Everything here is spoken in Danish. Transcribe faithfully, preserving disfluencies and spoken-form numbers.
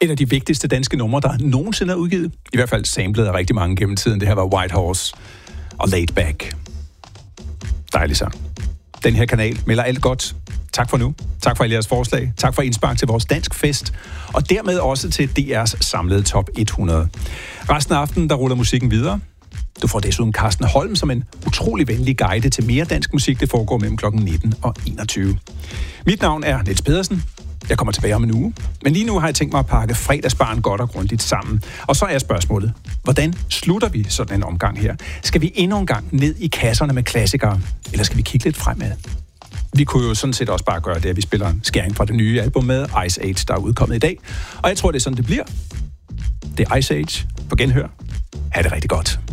Et af de vigtigste danske numre, der nogensinde er udgivet. I hvert fald samlet af rigtig mange gennem tiden. Det her var White Horse og Laid Back. Dejlig sang. Den her kanal melder alt godt. Tak for nu. Tak for alle jeres forslag. Tak for indspark til vores dansk fest. Og dermed også til D R's samlede top hundrede. Resten af aftenen, der ruller musikken videre. Du får desuden Carsten Holm som en utrolig venlig guide til mere dansk musik. Det foregår mellem klokken nitten og enogtyve. Mit navn er Niels Pedersen. Jeg kommer tilbage om en uge. Men lige nu har jeg tænkt mig at pakke fredagsbaren godt og grundigt sammen. Og så er spørgsmålet, hvordan slutter vi sådan en omgang her? Skal vi endnu en gang ned i kasserne med klassikere? Eller skal vi kigge lidt fremad? Vi kunne jo sådan set også bare gøre det, at vi spiller en skæring fra det nye album med Ice Age, der er udkommet i dag. Og jeg tror, det er sådan, det bliver. Det er Ice Age. På genhør. Ha' det rigtig godt.